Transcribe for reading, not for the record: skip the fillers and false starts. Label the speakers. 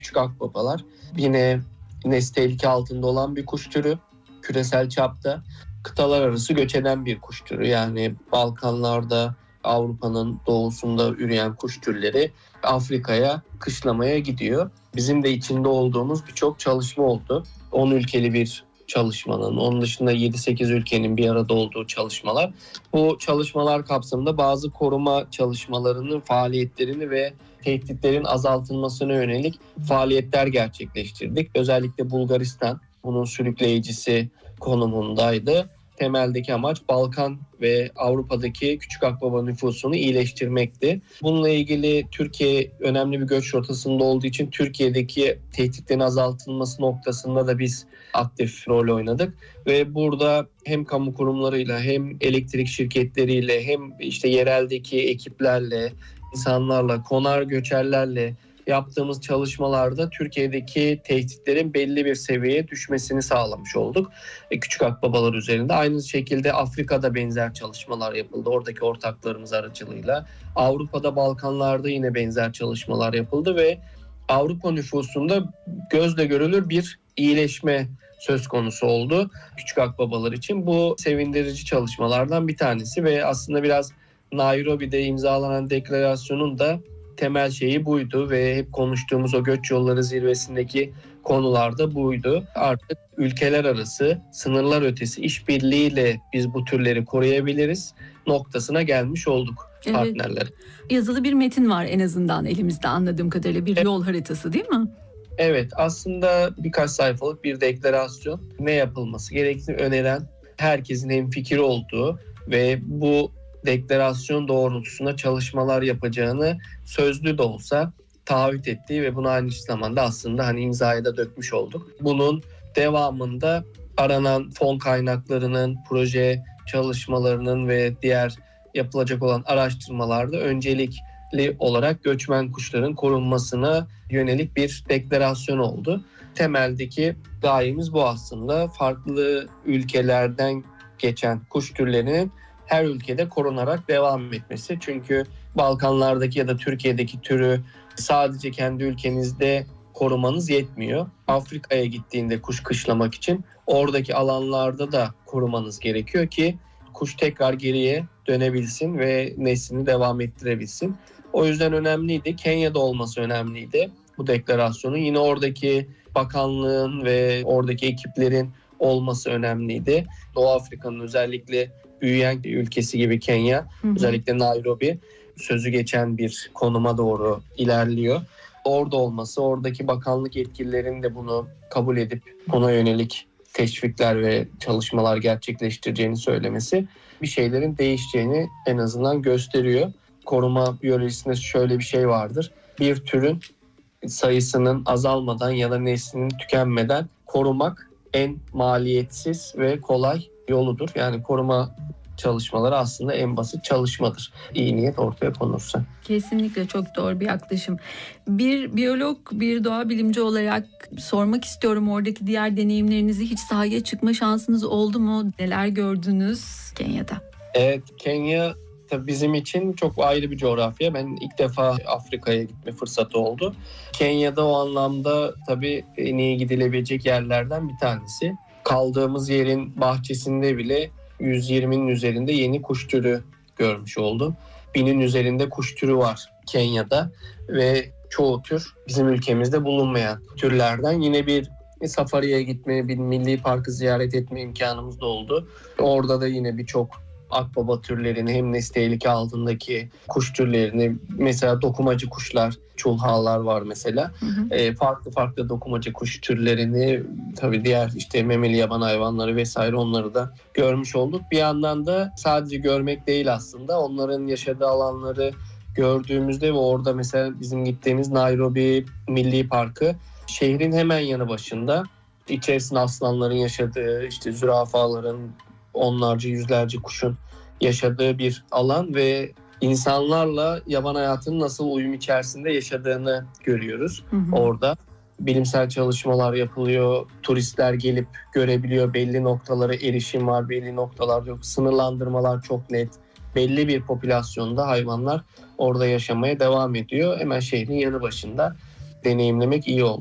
Speaker 1: küçük akbabalar. Yine nesli tehlike altında olan bir kuş türü. Küresel çapta kıtalar arası göç eden bir kuş türü. Yani Balkanlarda, Avrupa'nın doğusunda üreyen kuş türleri Afrika'ya kışlamaya gidiyor. Bizim de içinde olduğumuz birçok çalışma oldu. 10 ülkeli bir çalışmanın, onun dışında 7-8 ülkenin bir arada olduğu çalışmalar. Bu çalışmalar kapsamında bazı koruma çalışmalarının faaliyetlerini ve tehditlerin azaltılmasına yönelik faaliyetler gerçekleştirdik. Özellikle Bulgaristan bunun sürükleyicisi konumundaydı. Temeldeki amaç Balkan ve Avrupa'daki küçük akbaba nüfusunu iyileştirmekti. Bununla ilgili Türkiye önemli bir göç rotasında olduğu için Türkiye'deki tehditlerin azaltılması noktasında da biz aktif rol oynadık. Ve burada hem kamu kurumlarıyla hem elektrik şirketleriyle hem işte yereldeki ekiplerle, insanlarla, konar göçerlerle yaptığımız çalışmalarda Türkiye'deki tehditlerin belli bir seviyeye düşmesini sağlamış olduk. Küçük akbabalar üzerinde. Aynı şekilde Afrika'da benzer çalışmalar yapıldı. Oradaki ortaklarımız aracılığıyla. Avrupa'da, Balkanlarda yine benzer çalışmalar yapıldı ve Avrupa nüfusunda gözle görülür bir iyileşme söz konusu oldu küçük akbabalar için. Bu sevindirici çalışmalardan bir tanesi ve aslında biraz Nairobi'de imzalanan deklarasyonun da temel şeyi buydu ve hep konuştuğumuz o göç yolları zirvesindeki konularda buydu. Artık ülkeler arası, sınırlar ötesi işbirliğiyle biz bu türleri koruyabiliriz noktasına gelmiş olduk partnerler.
Speaker 2: Evet. Yazılı bir metin var en azından elimizde anladığım kadarıyla, bir yol haritası değil mi?
Speaker 1: Evet, aslında birkaç sayfalık bir deklarasyon, ne yapılması gerektiğini öneren herkesin hemfikir olduğu ve bu deklarasyon doğrultusunda çalışmalar yapacağını sözlü de olsa taahhüt ettiği ve bunu aynı zamanda aslında imzaya da dökmüş olduk. Bunun devamında aranan fon kaynaklarının, proje çalışmalarının ve diğer yapılacak olan araştırmalarda öncelikli olarak göçmen kuşların korunmasına yönelik bir deklarasyon oldu. Temeldeki gayemiz bu aslında. Farklı ülkelerden geçen kuş türlerinin her ülkede korunarak devam etmesi. Çünkü Balkanlardaki ya da Türkiye'deki türü sadece kendi ülkenizde korumanız yetmiyor. Afrika'ya gittiğinde kuş kışlamak için oradaki alanlarda da korumanız gerekiyor ki kuş tekrar geriye dönebilsin ve neslini devam ettirebilsin. O yüzden önemliydi. Kenya'da olması önemliydi bu deklarasyonun. Yine oradaki bakanlığın ve oradaki ekiplerin olması önemliydi. Doğu Afrika'nın özellikle büyüyen ülkesi gibi Kenya, özellikle Nairobi sözü geçen bir konuma doğru ilerliyor. Orada olması, oradaki bakanlık yetkililerinin de bunu kabul edip buna yönelik teşvikler ve çalışmalar gerçekleştireceğini söylemesi bir şeylerin değişeceğini en azından gösteriyor. Koruma biyolojisinde şöyle bir şey vardır. Bir türün sayısının azalmadan ya da neslinin tükenmeden korumak en maliyetsiz ve kolay yoludur. Yani koruma çalışmaları aslında en basit çalışmadır. İyi niyet ortaya konursa.
Speaker 2: Kesinlikle çok doğru bir yaklaşım. Bir biyolog, bir doğa bilimci olarak sormak istiyorum, oradaki diğer deneyimlerinizi, hiç sahaya çıkma şansınız oldu mu? Neler gördünüz Kenya'da?
Speaker 1: Evet, Kenya tabii bizim için çok ayrı bir coğrafya. Ben ilk defa Afrika'ya gitme fırsatı oldu. Kenya'da o anlamda tabii en iyi gidilebilecek yerlerden bir tanesi. Kaldığımız yerin bahçesinde bile 120'nin üzerinde yeni kuş türü görmüş oldum. 1000'in üzerinde kuş türü var Kenya'da ve çoğu tür bizim ülkemizde bulunmayan türlerden. Yine bir safariye gitme, bir milli parkı ziyaret etme imkanımız da oldu. Orada da yine birçok akbaba türlerini, hem nesli tehlike altındaki kuş türlerini, mesela dokumacı kuşlar, çulhalar var mesela. Farklı dokumacı kuş türlerini, tabii diğer memeli yaban hayvanları vesaire, onları da görmüş olduk. Bir yandan da sadece görmek değil aslında, onların yaşadığı alanları gördüğümüzde ve orada mesela bizim gittiğimiz Nairobi Milli Parkı şehrin hemen yanı başında. İçerisinde aslanların yaşadığı, zürafaların, onlarca yüzlerce kuşun yaşadığı bir alan ve insanlarla yaban hayatının nasıl uyum içerisinde yaşadığını görüyoruz orada. Bilimsel çalışmalar yapılıyor, turistler gelip görebiliyor, belli noktalara erişim var, belli noktalar yok, sınırlandırmalar çok net. Belli bir popülasyonda hayvanlar orada yaşamaya devam ediyor, hemen şehrin yanı başında. deneyimlemek iyi oldu.